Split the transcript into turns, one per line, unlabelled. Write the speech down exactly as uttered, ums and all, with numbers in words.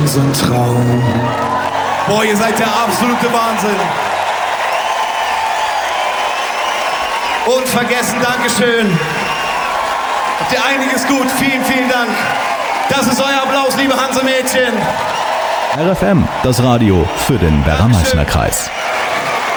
unseren Traum.
Boah, ihr seid der absolute Wahnsinn. Unvergessen, Dankeschön. Habt ihr einiges gut, vielen, vielen Dank. Das ist euer Applaus, liebe Hansemädchen.
R F M, das Radio für den Werra-Meißner-Kreis.